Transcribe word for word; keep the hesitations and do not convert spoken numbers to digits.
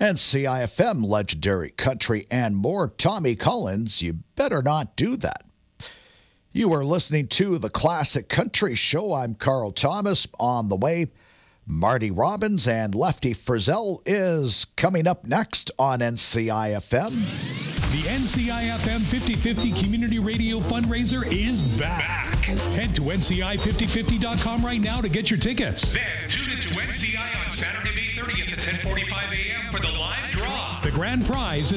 N C I F M, legendary country, and more. Tommy Collins, you better not do that. You are listening to the Classic Country Show. I'm Carl Thomas. On the way, Marty Robbins and Lefty Frizzell is coming up next on N C I F M. The N C I F M fifty fifty Community Radio Fundraiser is back. back. Head to N C I fifty fifty dot com right now to get your tickets. Then tune into N C I on Saturday, May thirtieth at ten forty-five a.m. for the live draw. The grand prize is